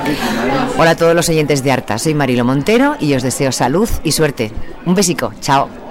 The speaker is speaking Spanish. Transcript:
Hola a todos los oyentes de Arta, soy Marilo Montero y os deseo salud y suerte. Un besico, chao.